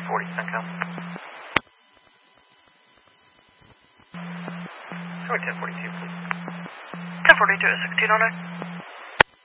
240, Echo. Sorry, 1042, please. 1042 is 1609.